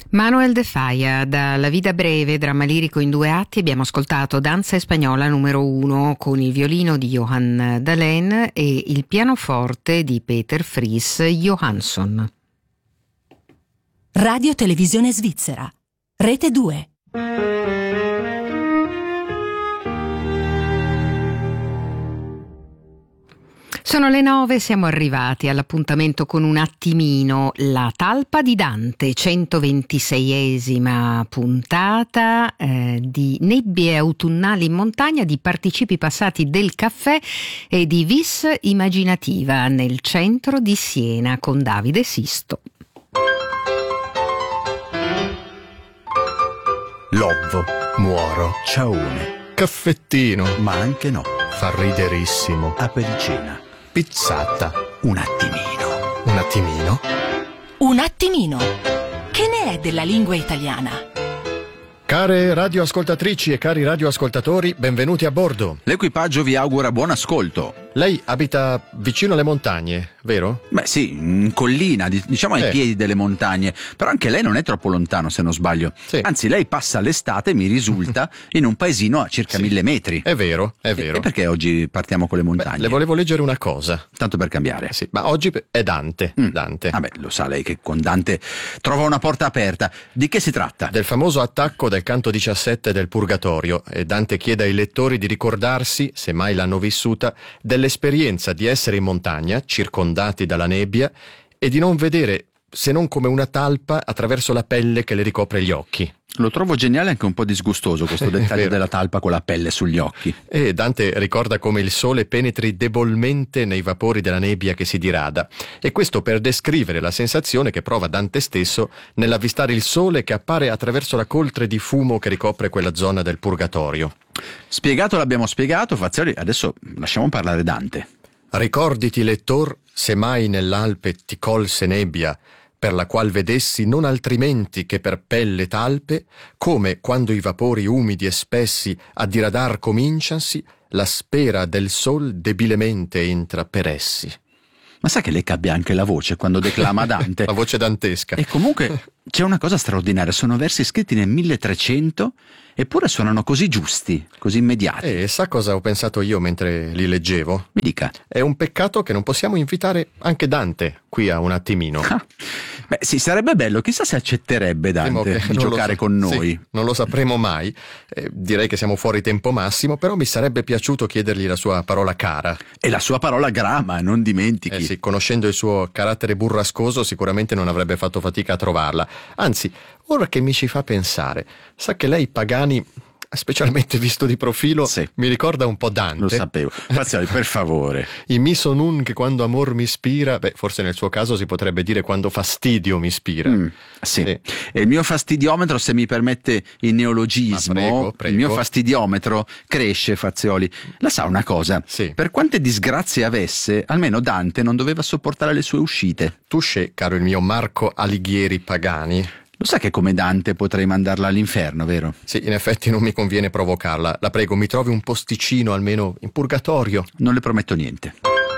Manuel de Falla, da La Vida Breve, dramma lirico in 2 atti, abbiamo ascoltato Danza spagnola numero 1 con il violino di Johan Dalén e il pianoforte di Peter Fries Johansson. Radio Televisione Svizzera, Rete 2. Sono le 9, siamo arrivati all'appuntamento con un attimino, la talpa di Dante, 126esima puntata di Nebbie autunnali in montagna, di participi passati del caffè e di vis immaginativa nel centro di Siena con Davide Sisto. Lovvo, muoro, ciaone, caffettino, ma anche no, fa riderissimo, apericena, pizzata, un attimino. Un attimino? Un attimino. Che ne è della lingua italiana? Care radioascoltatrici e cari radioascoltatori, benvenuti a bordo. L'equipaggio vi augura buon ascolto. Lei abita vicino alle montagne, vero? Beh sì, in collina, diciamo ai piedi delle montagne, però anche lei non è troppo lontano se non sbaglio. Sì. Anzi, lei passa l'estate, mi risulta, in un paesino a circa 1000 metri. È vero, è vero. E perché oggi partiamo con le montagne? Le volevo leggere una cosa. Tanto per cambiare. Sì, ma oggi è Dante. Dante. Vabbè, lo sa lei che con Dante trova una porta aperta. Di che si tratta? Del famoso attacco del canto 17 del Purgatorio, e Dante chiede ai lettori di ricordarsi, se mai l'hanno vissuta, dell'esperienza di essere in montagna, circondati dalla nebbia, e di non vedere se non come una talpa attraverso la pelle che le ricopre gli occhi. Lo trovo geniale e anche un po' disgustoso questo dettaglio della talpa con la pelle sugli occhi. E Dante ricorda come il sole penetri debolmente nei vapori della nebbia che si dirada, e questo per descrivere la sensazione che prova Dante stesso nell'avvistare il sole che appare attraverso la coltre di fumo che ricopre quella zona del Purgatorio. Spiegato l'abbiamo spiegato, Fazioli, adesso lasciamo parlare Dante. Ricorditi, lettor, se mai nell'Alpe ti colse nebbia, per la qual vedessi non altrimenti che per pelle talpe, come quando i vapori umidi e spessi a diradar cominciansi, la spera del sol debilemente entra per essi. Ma sa che le cambia anche la voce quando declama Dante? La voce dantesca. E comunque c'è una cosa straordinaria, sono versi scritti nel 1300, eppure suonano così giusti, così immediati. E sa cosa ho pensato io mentre li leggevo? Mi dica. È un peccato che non possiamo invitare anche Dante qui a un attimino. Beh sì, sarebbe bello, chissà se accetterebbe Dante di giocare con noi. Sì, non lo sapremo mai, direi che siamo fuori tempo massimo, però mi sarebbe piaciuto chiedergli la sua parola cara. E la sua parola grama, non dimentichi. Sì, conoscendo il suo carattere burrascoso sicuramente non avrebbe fatto fatica a trovarla. Anzi, ora che mi ci fa pensare, sa che lei Pagani, specialmente visto di profilo, sì, mi ricorda un po' Dante. Lo sapevo. Fazioli, per favore. I mi son un che quando amor mi ispira, forse nel suo caso si potrebbe dire quando fastidio mi ispira. Sì. E il mio fastidiometro, se mi permette il neologismo, prego. Il mio fastidiometro cresce, Fazioli. La sa una cosa? Sì. Per quante disgrazie avesse, almeno Dante non doveva sopportare le sue uscite. Touché, caro il mio Marco Alighieri Pagani. Lo sa che come Dante potrei mandarla all'inferno, vero? Sì, in effetti non mi conviene provocarla. La prego, mi trovi un posticino almeno in purgatorio. Non le prometto niente.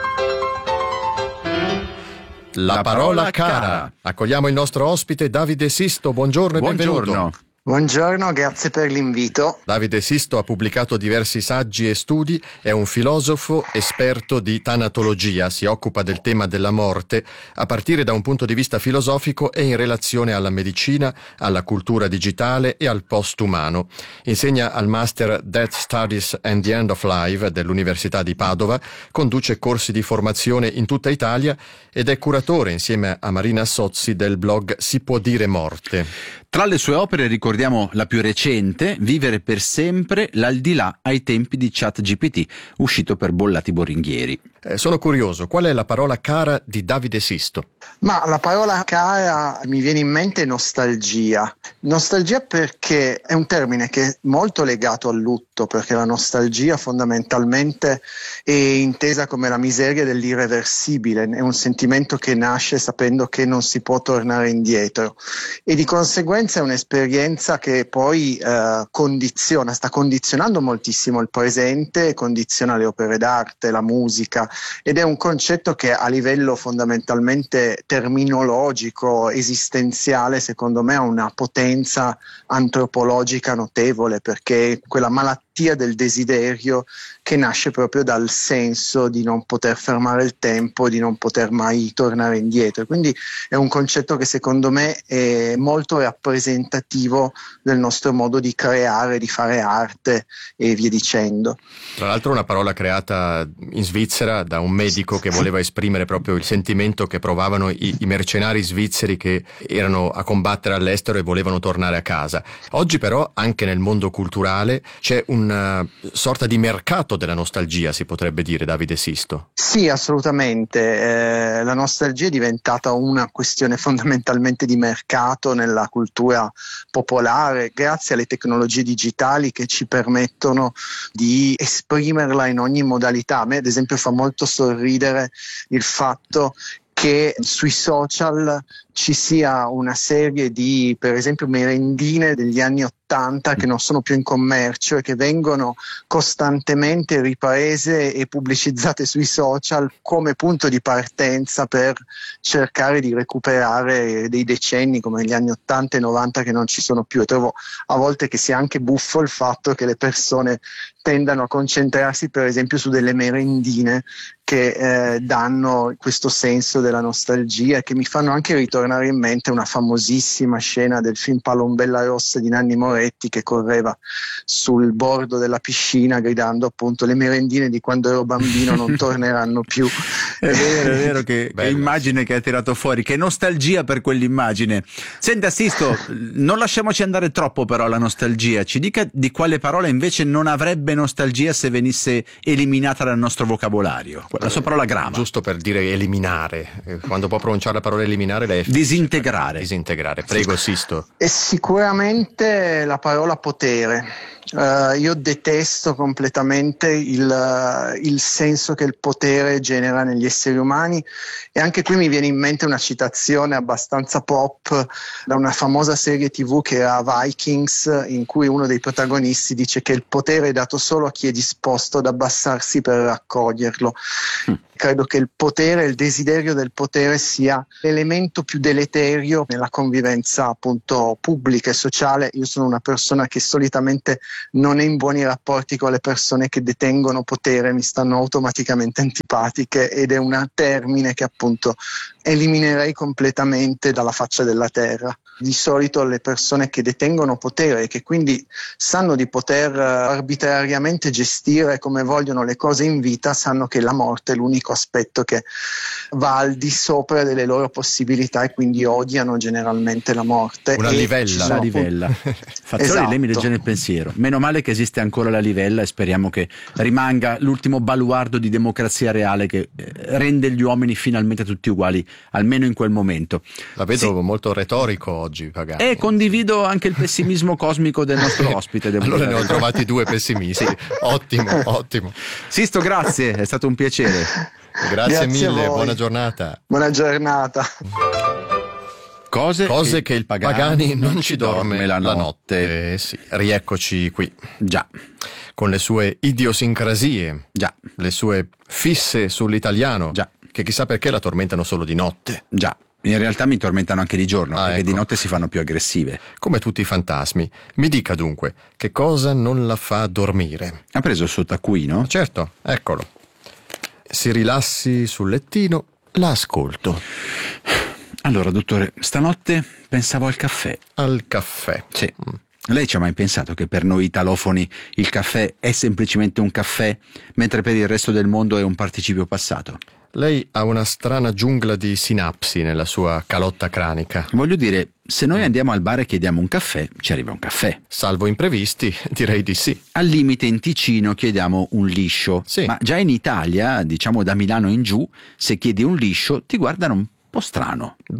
La parola cara. Accogliamo il nostro ospite Davide Sisto. Buongiorno e benvenuto. Buongiorno, grazie per l'invito. Davide Sisto ha pubblicato diversi saggi e studi, è un filosofo esperto di tanatologia, si occupa del tema della morte a partire da un punto di vista filosofico e in relazione alla medicina, alla cultura digitale e al postumano. Insegna al Master Death Studies and the End of Life dell'Università di Padova, conduce corsi di formazione in tutta Italia ed è curatore insieme a Marina Sozzi del blog Si può dire morte. Tra le sue opere ricordiamo la più recente, Vivere per sempre, l'aldilà ai tempi di ChatGPT, uscito per Bollati Boringhieri. Sono curioso, qual è la parola cara di Davide Sisto? Ma la parola cara mi viene in mente nostalgia. Nostalgia perché è un termine che è molto legato al lutto, perché la nostalgia fondamentalmente è intesa come la miseria dell'irreversibile, è un sentimento che nasce sapendo che non si può tornare indietro e di conseguenza è un'esperienza che poi sta condizionando moltissimo il presente, condiziona le opere d'arte, la musica, ed è un concetto che a livello fondamentalmente terminologico, esistenziale, secondo me ha una potenza antropologica notevole, perché quella malattia del desiderio che nasce proprio dal senso di non poter fermare il tempo, di non poter mai tornare indietro. Quindi è un concetto che secondo me è molto rappresentativo del nostro modo di creare, di fare arte e via dicendo. Tra l'altro una parola creata in Svizzera da un medico che voleva esprimere proprio il sentimento che provavano i mercenari svizzeri che erano a combattere all'estero e volevano tornare a casa. Oggi però anche nel mondo culturale c'è una sorta di mercato della nostalgia, si potrebbe dire, Davide Sisto. Sì, assolutamente. La nostalgia è diventata una questione fondamentalmente di mercato nella cultura popolare, grazie alle tecnologie digitali che ci permettono di esprimerla in ogni modalità. A me, ad esempio, fa molto sorridere il fatto che sui social ci sia una serie di, per esempio, merendine degli anni '80 che non sono più in commercio e che vengono costantemente riprese e pubblicizzate sui social come punto di partenza per cercare di recuperare dei decenni come gli anni '80 e '90 che non ci sono più. E trovo a volte che sia anche buffo il fatto che le persone tendano a concentrarsi per esempio su delle merendine che danno questo senso della nostalgia e che mi fanno anche ritornare in mente una famosissima scena del film Palombella Rossa di Nanni Moretti, che correva sul bordo della piscina gridando appunto: le merendine di quando ero bambino non torneranno più. È vero che immagine che hai tirato fuori, che nostalgia per quell'immagine. Senta Sisto, non lasciamoci andare troppo però alla nostalgia, ci dica di quale parola invece non avrebbe nostalgia se venisse eliminata dal nostro vocabolario. La sua parola grama. Giusto per dire eliminare, quando può pronunciare la parola eliminare lei è disintegrare. Prego Sisto. È sicuramente la parola potere. Io detesto completamente il senso che il potere genera negli esseri umani, e anche qui mi viene in mente una citazione abbastanza pop da una famosa serie TV che era Vikings, in cui uno dei protagonisti dice che il potere è dato solo a chi è disposto ad abbassarsi per raccoglierlo. Credo che il potere, il desiderio del potere sia l'elemento più deleterio nella convivenza appunto pubblica e sociale. Io sono una persona che solitamente non è in buoni rapporti con le persone che detengono potere, mi stanno automaticamente antipatiche, ed è un termine che appunto eliminerei completamente dalla faccia della terra. Di solito le persone che detengono potere e che quindi sanno di poter arbitrariamente gestire come vogliono le cose in vita, sanno che la morte è l'unico aspetto che va al di sopra delle loro possibilità, e quindi odiano generalmente la morte. Una livella. La livella. Fazzoli, Esatto. Lei mi legge nel pensiero. Meno male che esiste ancora la livella, e speriamo che rimanga l'ultimo baluardo di democrazia reale che rende gli uomini finalmente tutti uguali, almeno in quel momento. La vedo molto retorico oggi, Pagani. E condivido anche il pessimismo cosmico del nostro ospite. Allora ne ho trovati due pessimisti. Ottimo. Sisto, grazie, è stato un piacere. Grazie mille, a voi. buona giornata. Buona giornata. Cose che il Pagani non ci dorme la notte. Sì, rieccoci qui. Già. Con le sue idiosincrasie. Già. Le sue fisse sull'italiano. Già. Che chissà perché la tormentano solo di notte. Già. In realtà mi tormentano anche di giorno, perché ecco. di notte si fanno più aggressive. Come tutti i fantasmi. Mi dica dunque, che cosa non la fa dormire? Ha preso il suo taccuino? Certo, eccolo. Si rilassi sul lettino, la ascolto. Allora, dottore, stanotte pensavo al caffè. Al caffè. Sì. Lei ci ha mai pensato che per noi italofoni il caffè è semplicemente un caffè, mentre per il resto del mondo è un participio passato? Lei ha una strana giungla di sinapsi nella sua calotta cranica. Voglio dire, se noi andiamo al bar e chiediamo un caffè, ci arriva un caffè. Salvo imprevisti, direi di sì. Al limite in Ticino chiediamo un liscio. Sì. Ma già in Italia, diciamo da Milano in giù, se chiedi un liscio ti guardano un po' strano. Bene,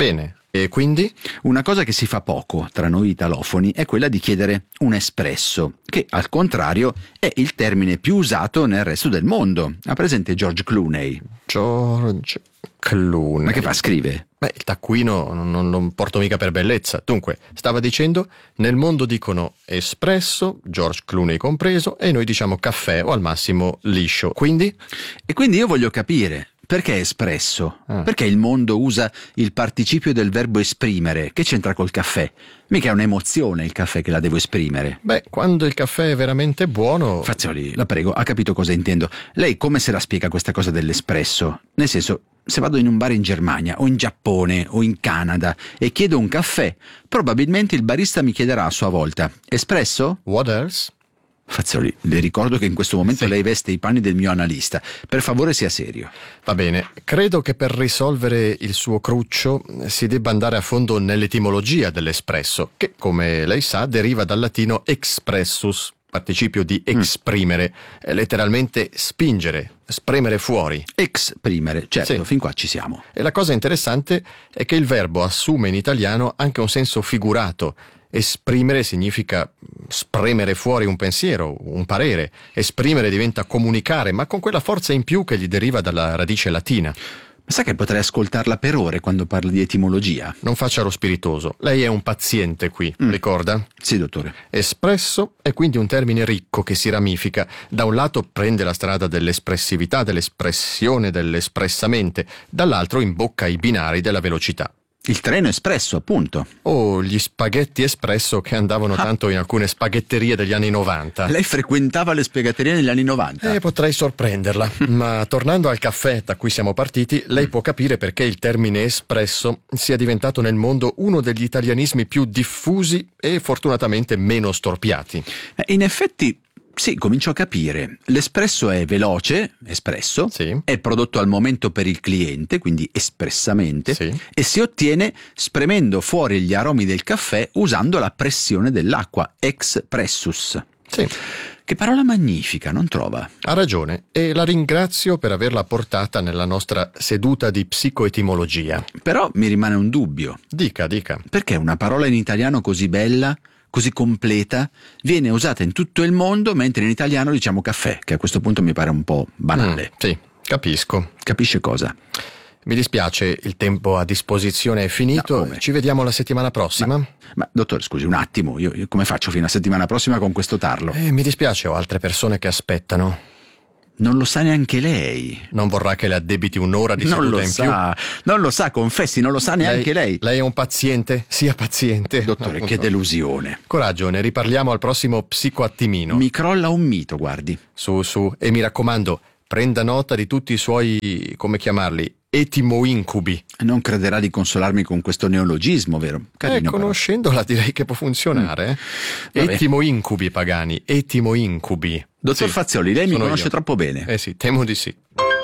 E quindi? Una cosa che si fa poco tra noi italofoni è quella di chiedere un espresso, che al contrario è il termine più usato nel resto del mondo. Ha presente George Clooney? George Clooney. Ma che fa, scrive? Beh, il taccuino non porto mica per bellezza. Dunque, stava dicendo, nel mondo dicono espresso, George Clooney compreso, e noi diciamo caffè o al massimo liscio. Quindi? E quindi io voglio capire, perché espresso? Perché il mondo usa il participio del verbo esprimere? Che c'entra col caffè? Mica è un'emozione il caffè che la devo esprimere. Beh, quando il caffè è veramente buono... Fazioli, la prego, ha capito cosa intendo. Lei come se la spiega questa cosa dell'espresso? Nel senso, se vado in un bar in Germania o in Giappone o in Canada e chiedo un caffè, probabilmente il barista mi chiederà a sua volta: espresso? What else? Fazioli, le ricordo che in questo momento lei veste i panni del mio analista. Per favore sia serio. Va bene, credo che per risolvere il suo cruccio si debba andare a fondo nell'etimologia dell'espresso, che, come lei sa, deriva dal latino expressus, participio di esprimere, letteralmente spingere, spremere fuori. Esprimere, certo, Sì. fin qua ci siamo. E la cosa interessante è che il verbo assume in italiano anche un senso figurato. Esprimere significa spremere fuori un pensiero, un parere. Esprimere diventa comunicare, ma con quella forza in più che gli deriva dalla radice latina. Ma sa che potrei ascoltarla per ore quando parla di etimologia? Non faccia lo spiritoso. Lei è un paziente qui, ricorda? Sì, dottore. Espresso è quindi un termine ricco che si ramifica. Da un lato prende la strada dell'espressività, dell'espressione, dell'espressamente, dall'altro imbocca i binari della velocità. Il treno espresso, appunto. O gli spaghetti espresso che andavano tanto in alcune spaghetterie degli anni 90. Lei frequentava le spiegaterie negli anni 90? Potrei sorprenderla, ma tornando al caffè da cui siamo partiti, lei può capire perché il termine espresso sia diventato nel mondo uno degli italianismi più diffusi e fortunatamente meno storpiati. In effetti, sì, comincio a capire. L'espresso è veloce, espresso, Sì. è prodotto al momento per il cliente, quindi espressamente, Sì. e si ottiene spremendo fuori gli aromi del caffè usando la pressione dell'acqua, expressus. Sì, Che parola magnifica, non trova? ha ragione e la ringrazio per averla portata nella nostra seduta di psicoetimologia. Però mi rimane un dubbio. Dica. Perché una parola in italiano così bella, così completa, viene usata in tutto il mondo, mentre in italiano diciamo caffè, che a questo punto mi pare un po' banale. Sì, capisco. Capisce cosa? Mi dispiace, il tempo a disposizione è finito. No, come? Ci vediamo la settimana prossima. Ma dottore, scusi un attimo, io come faccio fino a settimana prossima con questo tarlo? Mi dispiace, ho altre persone che aspettano. Non lo sa neanche lei. Non vorrà che le addebiti un'ora di Non seduta lo in sa, non lo sa, confessi, non lo sa neanche lei. Lei è un paziente? Sia paziente. Dottore, No, che no. delusione. Coraggio, ne riparliamo al prossimo psicoattimino. Mi crolla un mito, guardi. Su, e mi raccomando, prenda nota di tutti i suoi, come chiamarli, etimoincubi. Non crederà di consolarmi con questo neologismo, vero? Carino, però. Conoscendola direi che può funzionare. Vabbè. Etimoincubi, Pagani, etimoincubi. Dottor Sì, Fazioli, lei mi sono conosce io. troppo bene. Sì, temo di sì.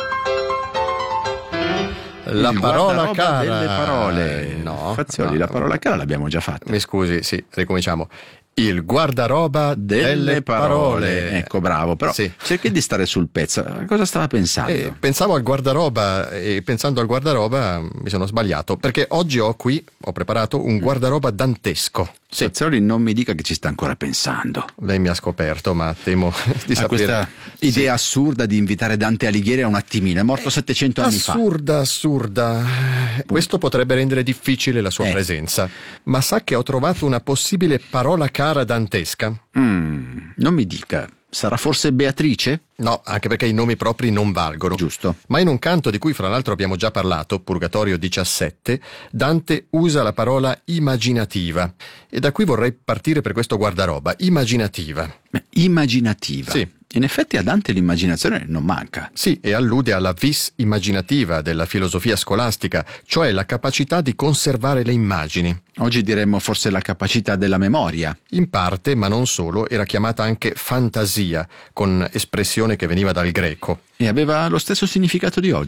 La Il parola guardaroba cara. delle parole. No. Fazioli, no. la parola cara l'abbiamo già fatta. Mi scusi, sì, ricominciamo. Il guardaroba delle parole. Ecco, bravo, però Sì. cerchi di stare sul pezzo. Cosa stava pensando? Pensavo al guardaroba e pensando al guardaroba mi sono sbagliato, perché oggi ho preparato un guardaroba dantesco. Sì, Fazioli, non mi dica che ci sta ancora pensando. lei mi ha scoperto, ma temo di A sapere. questa idea assurda di invitare Dante Alighieri a un attimino, è morto 700 anni fa. Assurda. Questo potrebbe rendere difficile la sua presenza. Ma sa che ho trovato una possibile parola cara dantesca? Non mi dica, sarà forse Beatrice? No, anche perché i nomi propri non valgono. Giusto. Ma in un canto di cui fra l'altro abbiamo già parlato, Purgatorio 17, Dante usa la parola immaginativa. E da qui vorrei partire per questo guardaroba. Immaginativa. Immaginativa. Sì. In effetti a Dante l'immaginazione non manca. Sì, e allude alla vis immaginativa della filosofia scolastica, cioè la capacità di conservare le immagini. Oggi diremmo forse la capacità della memoria. In parte, ma non solo, era chiamata anche fantasia, con espressione che veniva dal greco. E aveva lo stesso significato di oggi?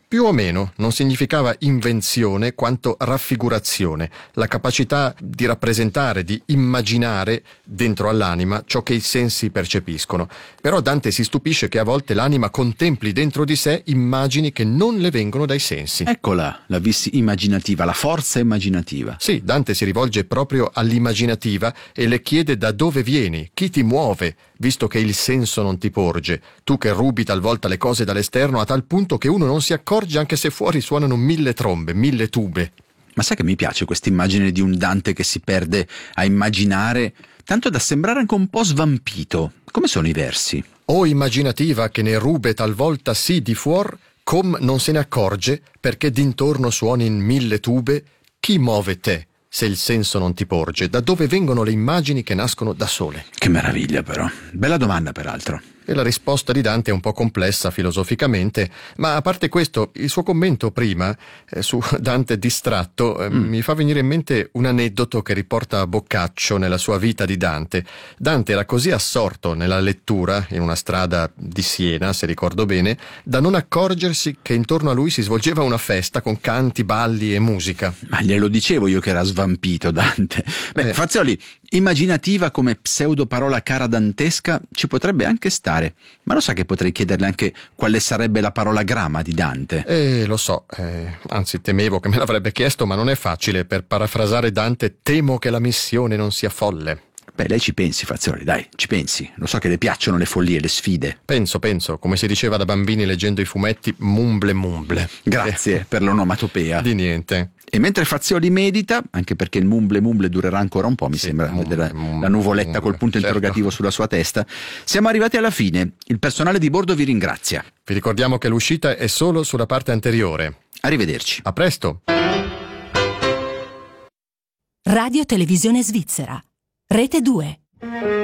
Più o meno, non significava invenzione quanto raffigurazione, la capacità di rappresentare, di immaginare dentro all'anima ciò che i sensi percepiscono. Però Dante si stupisce che a volte l'anima contempli dentro di sé immagini che non le vengono dai sensi. Eccola, la vis immaginativa, la forza immaginativa. Sì, Dante si rivolge proprio all'immaginativa e le chiede da dove vieni, chi ti muove, visto che il senso non ti porge, tu che rubi talvolta le cose dall'esterno a tal punto che uno non si accorge anche se fuori suonano 1000 trombe, 1000 tube. Ma sai che mi piace questa immagine di un Dante che si perde a immaginare, tanto da sembrare anche un po' svampito. Come sono i versi? O immaginativa che ne rube talvolta sì di fuor, com non se ne accorge, perché d'intorno suonin 1000 tube, chi muove te? Se il senso non ti porge, da dove vengono le immagini che nascono da sole? Che meraviglia però. Bella domanda peraltro. E la risposta di Dante è un po' complessa filosoficamente, ma a parte questo, il suo commento prima su Dante distratto mi fa venire in mente un aneddoto che riporta Boccaccio nella sua vita di Dante. Dante era così assorto nella lettura, in una strada di Siena, se ricordo bene, da non accorgersi che intorno a lui si svolgeva una festa con canti, balli e musica. Ma glielo dicevo io che era svampito Dante. Beh, Fazioli, immaginativa come pseudoparola cara dantesca ci potrebbe anche stare, ma lo sa che potrei chiederle anche quale sarebbe la parola grama di Dante? Lo so, anzi temevo che me l'avrebbe chiesto, ma non è facile. Per parafrasare Dante, temo che la missione non sia folle. Beh, lei ci pensi, Fazioli, dai, ci pensi. Lo so che le piacciono le follie, le sfide. Penso, come si diceva da bambini leggendo i fumetti, mumble mumble. Grazie per l'onomatopea. Di niente. E mentre Fazioli medita, anche perché il mumble mumble durerà ancora un po', mi sembra, vedere la nuvoletta col punto interrogativo sulla sua testa, siamo arrivati alla fine. Il personale di bordo vi ringrazia. Vi ricordiamo che l'uscita è solo sulla parte anteriore. Arrivederci. A presto. Radio Televisione Svizzera, Rete 2.